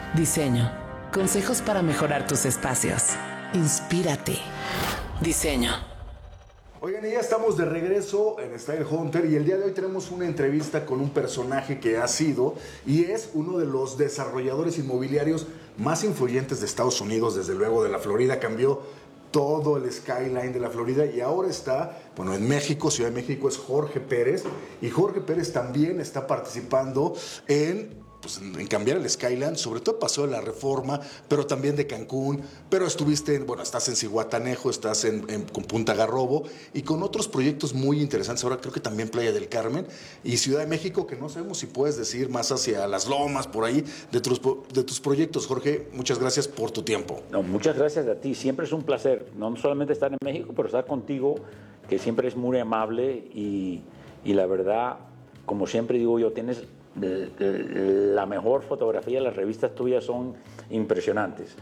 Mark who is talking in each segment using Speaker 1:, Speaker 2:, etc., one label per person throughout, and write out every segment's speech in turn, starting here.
Speaker 1: Diseño. Consejos para mejorar tus espacios. Inspírate. Diseño.
Speaker 2: Oigan, y ya estamos de regreso en Style Hunter y el día de hoy tenemos una entrevista con un personaje que ha sido y es uno de los desarrolladores inmobiliarios más influyentes de Estados Unidos, desde luego de la Florida. Cambió todo el skyline de la Florida y ahora está, bueno, en México, Ciudad de México, es Jorge Pérez, y Jorge Pérez también está participando en cambiar el skyline, sobre todo pasó de la Reforma, pero también de Cancún, pero estás en Zihuatanejo, estás con Punta Garrobo y con otros proyectos muy interesantes. Ahora creo que también Playa del Carmen y Ciudad de México, que no sabemos si puedes decir más hacia Las Lomas, por ahí, de tus proyectos. Jorge, muchas gracias por tu tiempo.
Speaker 3: No, muchas gracias a ti, siempre es un placer, no solamente estar en México, pero estar contigo, que siempre es muy amable y la verdad, como siempre digo yo, tienes la mejor fotografía, las revistas tuyas son impresionantes.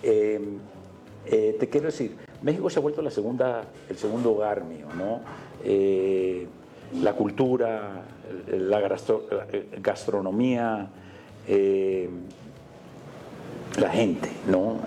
Speaker 3: Te quiero decir, México se ha vuelto el segundo hogar mío, ¿no? La cultura, la gastronomía, la gente, ¿no?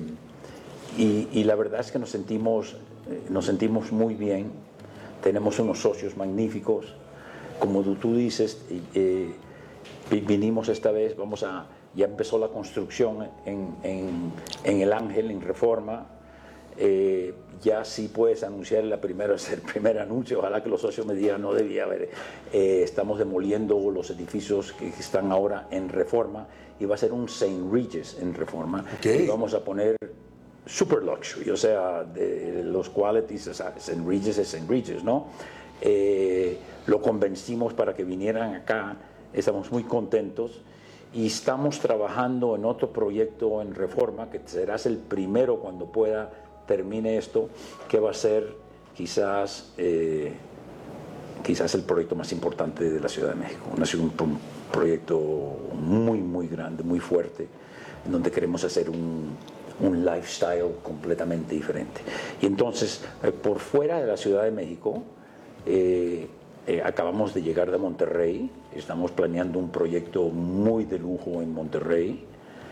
Speaker 3: Y la verdad es que nos sentimos muy bien, tenemos unos socios magníficos, como tú dices. Vinimos esta vez, ya empezó la construcción en El Ángel, en Reforma. Ya sí puedes anunciar el primer anuncio, ojalá que los socios me digan, no debía haber. Estamos demoliendo los edificios que están ahora en Reforma y va a ser un St. Regis en Reforma.
Speaker 2: Okay.
Speaker 3: Y vamos a poner super luxury, o sea, de los qualities, o sea, St. Regis es St. Regis, ¿no? Lo convencimos para que vinieran acá. Estamos muy contentos y estamos trabajando en otro proyecto en Reforma, que serás el primero cuando termine esto, que va a ser quizás el proyecto más importante de la Ciudad de México. Un proyecto muy, muy grande, muy fuerte, en donde queremos hacer un lifestyle completamente diferente. Y entonces, por fuera de la Ciudad de México, acabamos de llegar de Monterrey, estamos planeando un proyecto muy de lujo en Monterrey,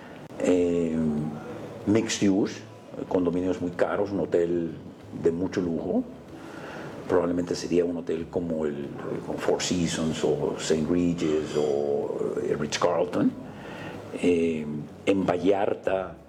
Speaker 3: mixed use, condominios muy caros, un hotel de mucho lujo, probablemente sería un hotel como el Four Seasons o St. Regis o Ritz-Carlton. En Vallarta,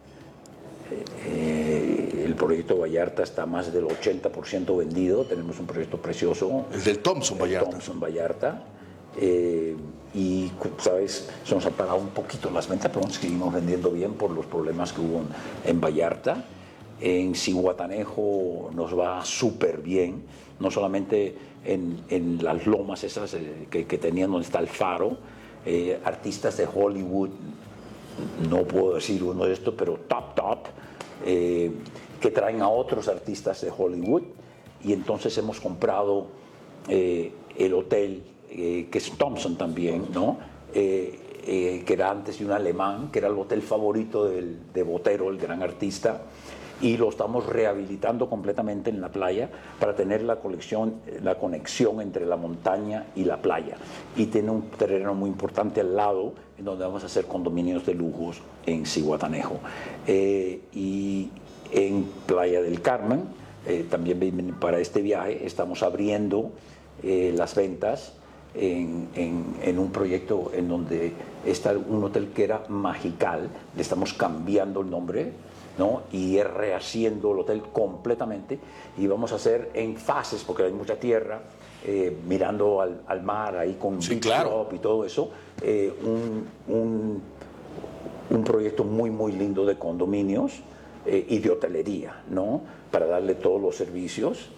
Speaker 3: el proyecto Vallarta está más del 80% vendido, tenemos un proyecto precioso.
Speaker 2: El del Thompson
Speaker 3: Vallarta. Y, ¿sabes? Se nos han parado un poquito las ventas, pero seguimos vendiendo bien por los problemas que hubo en Vallarta. En Zihuatanejo nos va súper bien, no solamente en las lomas esas que tenían donde está el faro, artistas de Hollywood, no puedo decir uno de estos, pero top, que traen a otros artistas de Hollywood, y entonces hemos comprado el hotel, que es Thompson también, ¿no? Que era antes de un alemán, que era el hotel favorito de Botero, el gran artista, y lo estamos rehabilitando completamente en la playa para tener la conexión entre la montaña y la playa, y tiene un terreno muy importante al lado en donde vamos a hacer condominios de lujos en Zihuatanejo. Y en Playa del Carmen, también para este viaje estamos abriendo las ventas en un proyecto en donde está un hotel que era Magical, le estamos cambiando el nombre, ¿no? Y rehaciendo el hotel completamente, y vamos a hacer en fases, porque hay mucha tierra, mirando al mar, ahí con
Speaker 2: sí, claro,
Speaker 3: y todo eso, un proyecto muy, muy lindo de condominios y de hotelería, ¿no? Para darle todos los servicios.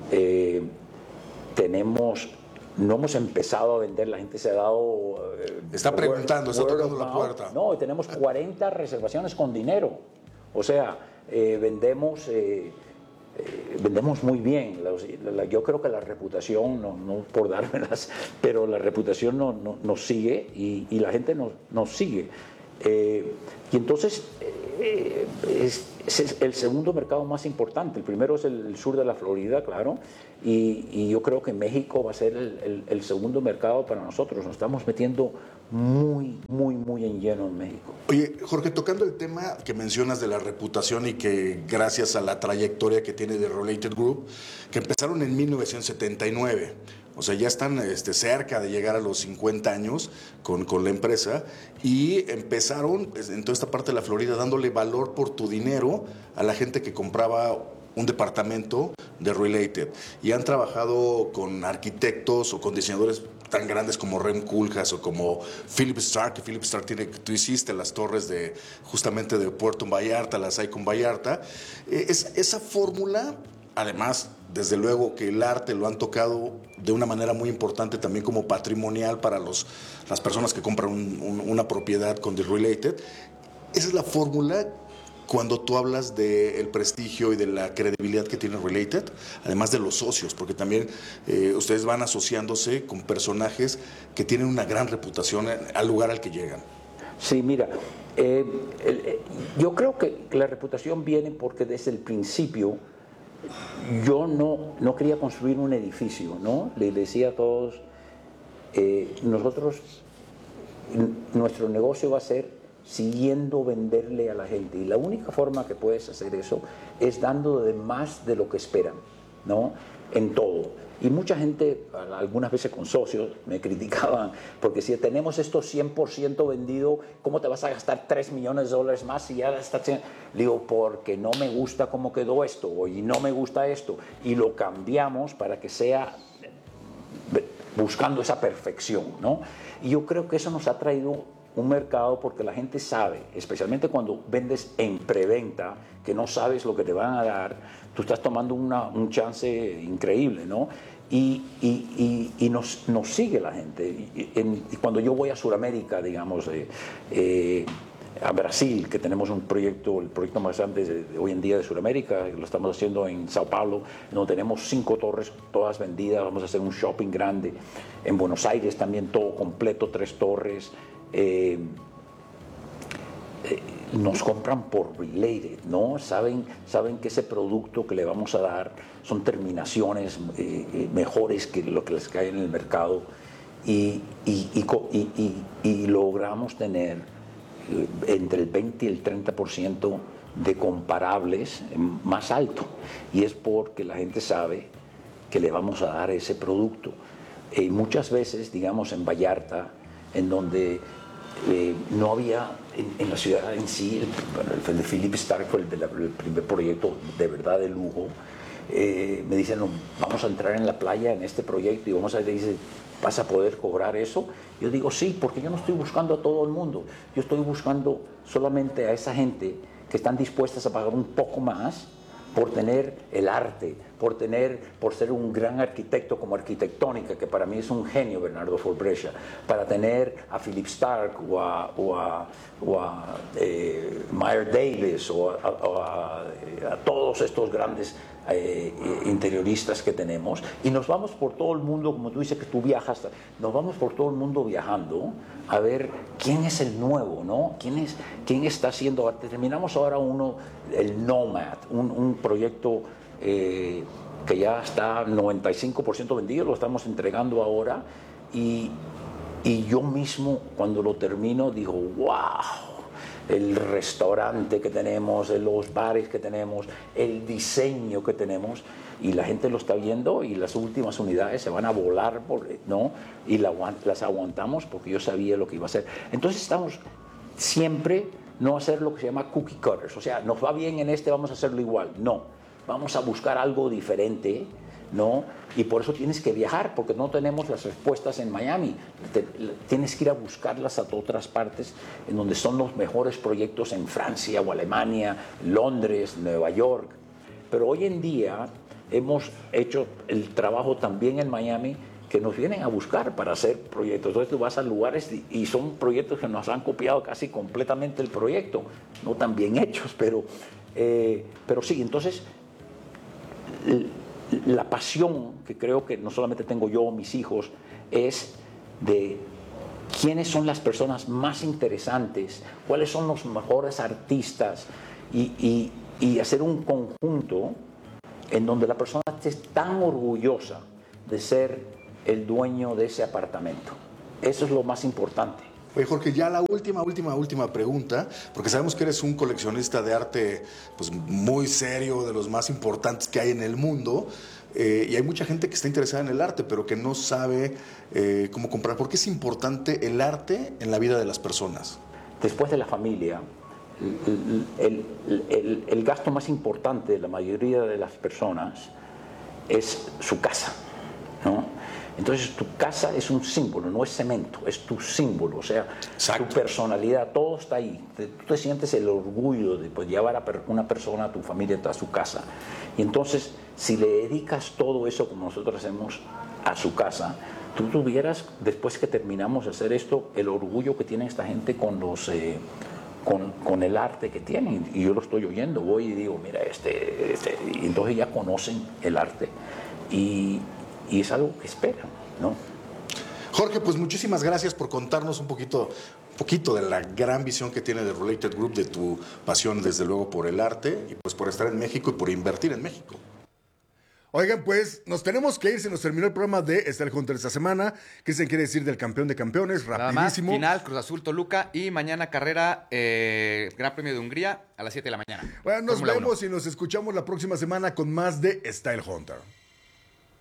Speaker 3: No hemos empezado a vender, la gente se ha dado...
Speaker 2: está preguntando, está tocando la puerta.
Speaker 3: No, tenemos 40 reservaciones con dinero. O sea, vendemos muy bien. Yo creo que la reputación, no por dármelas, pero la reputación nos sigue, y la gente nos sigue. Y entonces es el segundo mercado más importante. El primero es el sur de la Florida, claro, y yo creo que México va a ser el segundo mercado para nosotros. Nos estamos metiendo muy en lleno en México.
Speaker 2: Oye, Jorge, tocando el tema que mencionas de la reputación y que gracias a la trayectoria que tiene de Related Group, que empezaron en 1979, o sea, ya están cerca de llegar a los 50 años con la empresa, y empezaron en toda esta parte de la Florida dándole valor por tu dinero a la gente que compraba un departamento de Related, y han trabajado con arquitectos o con diseñadores tan grandes como Rem Koolhaas o como Philip Stark, que Philip Stark tú hiciste las torres justamente de Puerto Vallarta, las Icon Vallarta. Esa fórmula, además, desde luego que el arte lo han tocado de una manera muy importante también como patrimonial para las personas que compran una propiedad con The Related. Esa es la fórmula cuando tú hablas del prestigio y de la credibilidad que tiene Related, además de los socios, porque también ustedes van asociándose con personajes que tienen una gran reputación al lugar al que llegan.
Speaker 3: Sí, mira, yo creo que la reputación viene porque desde el principio yo no quería construir un edificio, ¿no? Le decía a todos, nuestro negocio va a ser siguiendo venderle a la gente, y la única forma que puedes hacer eso es dando de más de lo que esperan, ¿no? En todo. Y mucha gente, algunas veces con socios, me criticaban porque si tenemos esto 100% vendido, ¿cómo te vas a gastar $3 millones más si ya está? Le digo, porque no me gusta cómo quedó esto, y no me gusta esto, y lo cambiamos para que sea buscando esa perfección, ¿no? Y yo creo que eso nos ha traído un mercado, porque la gente sabe, especialmente cuando vendes en preventa, que no sabes lo que te van a dar, tú estás tomando un chance increíble, ¿no? Y nos sigue la gente. Y cuando yo voy a Sudamérica, digamos, a Brasil, que tenemos un proyecto, el proyecto más grande de hoy en día de Sudamérica, lo estamos haciendo en Sao Paulo, donde tenemos 5 torres todas vendidas, vamos a hacer un shopping grande. En Buenos Aires también todo completo, 3 torres. Nos compran por Related, ¿no? Saben que ese producto que le vamos a dar son terminaciones mejores que lo que les cae en el mercado, y logramos tener entre el 20 y el 30% de comparables más alto, y es porque la gente sabe que le vamos a dar ese producto. Muchas veces, digamos, en Vallarta, en donde no había en la ciudad en sí, el de Philip Stark fue el primer proyecto de verdad de lujo. Me dicen, no, vamos a entrar en la playa en este proyecto, y vamos a dice, ¿vas a poder cobrar eso? Yo digo, sí, porque yo no estoy buscando a todo el mundo, yo estoy buscando solamente a esa gente que están dispuestas a pagar un poco más por tener el arte, por ser un gran arquitecto como Arquitectónica, que para mí es un genio, Bernardo Forbrescia, para tener a Philip Stark o a Meyer Davis o a todos estos grandes interioristas que tenemos, y nos vamos por todo el mundo, como tú dices que tú viajas, nos vamos por todo el mundo viajando a ver quién es el nuevo, ¿no? ¿Quién está haciendo arte? Terminamos ahora el Nomad, un proyecto que ya está 95% vendido, lo estamos entregando ahora, y yo mismo cuando lo termino digo, wow, el restaurante que tenemos, los bares que tenemos, el diseño que tenemos, y la gente lo está viendo, y las últimas unidades se van a volar, ¿no? Y las aguantamos porque yo sabía lo que iba a hacer. Entonces estamos siempre no hacer lo que se llama cookie cutters, o sea, nos va bien en vamos a hacerlo igual, no, vamos a buscar algo diferente, ¿no? Y por eso tienes que viajar, porque no tenemos las respuestas en Miami. Tienes que ir a buscarlas a otras partes, en donde son los mejores proyectos, en Francia o Alemania, Londres, Nueva York. Pero hoy en día hemos hecho el trabajo también en Miami, que nos vienen a buscar para hacer proyectos. Entonces tú vas a lugares y son proyectos que nos han copiado casi completamente el proyecto, no tan bien hechos, pero sí. Entonces la pasión que creo que no solamente tengo yo o mis hijos es de quiénes son las personas más interesantes, cuáles son los mejores artistas y hacer un conjunto en donde la persona esté tan orgullosa de ser el dueño de ese apartamento. Eso es lo más importante.
Speaker 2: Oye, Jorge, ya la última pregunta, porque sabemos que eres un coleccionista de arte pues, muy serio, de los más importantes que hay en el mundo, y hay mucha gente que está interesada en el arte, pero que no sabe cómo comprar. ¿Por qué es importante el arte en la vida de las personas?
Speaker 3: Después de la familia, el gasto más importante de la mayoría de las personas es su casa, ¿no? Entonces tu casa es un símbolo, no es cemento, es tu símbolo, o sea,
Speaker 2: Exacto.
Speaker 3: Tu personalidad, todo está ahí. Tú te sientes el orgullo de pues, llevar a una persona, a tu familia, a su casa. Y entonces, si le dedicas todo eso como nosotros hacemos a su casa, tú tuvieras, después que terminamos de hacer esto, el orgullo que tiene esta gente con los... Con el arte que tienen, y yo lo estoy oyendo, voy y digo, mira, y entonces ya conocen el arte y es algo que esperan, ¿no?
Speaker 2: Jorge, pues muchísimas gracias por contarnos un poquito de la gran visión que tiene de Related Group, de tu pasión desde luego por el arte y pues por estar en México y por invertir en México. Oigan, pues nos tenemos que ir, se nos terminó el programa de Style Hunter esta semana. ¿Qué se quiere decir del campeón de campeones?
Speaker 4: Nada más,
Speaker 2: Rapidísimo.
Speaker 4: final, Cruz Azul, Toluca y mañana carrera, Gran Premio de Hungría a las 7 de la mañana.
Speaker 2: Bueno, nos
Speaker 4: Fórmula
Speaker 2: vemos
Speaker 4: 1.
Speaker 2: y nos escuchamos la próxima semana con más de Style Hunter.